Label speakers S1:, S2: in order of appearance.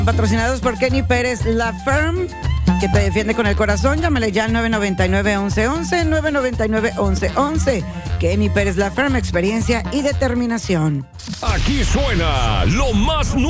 S1: Patrocinados por Kenny Pérez, La Firm, que te defiende con el corazón. Llámale ya al 999-1111, 999-1111. Kenny Pérez, La Firm, experiencia y determinación.
S2: Aquí suena lo más